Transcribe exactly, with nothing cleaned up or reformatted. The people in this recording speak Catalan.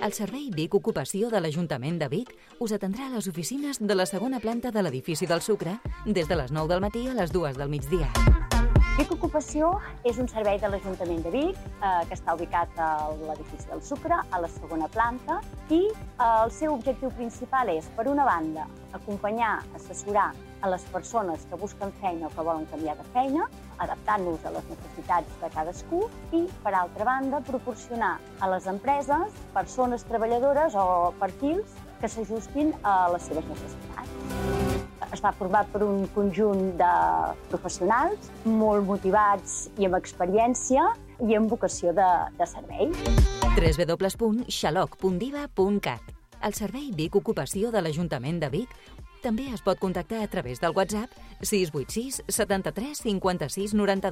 El Servei Vic Ocupació de l'Ajuntament de Vic us atendrà a les oficines de la segona planta de l'edifici del Sucre des de les nou del matí a les dues del migdia. Vic Ocupació és un servei de l'Ajuntament de Vic eh, que està ubicat a l'edifici del Sucre, a la segona planta, i eh, el seu objectiu principal és, per una banda, acompanyar, assessorar a les persones que busquen feina o que volen canviar de feina, adaptant-nos a les necessitats de cadascú, i, per altra banda, proporcionar a les empreses persones treballadores o perfils que s'ajustin a les seves necessitats. Està format per un conjunt de professionals molt motivats i amb experiència i amb vocació de, de servei. w w w punt xaloc punt diva punt cat. El Servei Vic Ocupació de l'Ajuntament de Vic també es pot contactar a través del WhatsApp sis vuit sis setanta-tres cinquanta-sis noranta-dos.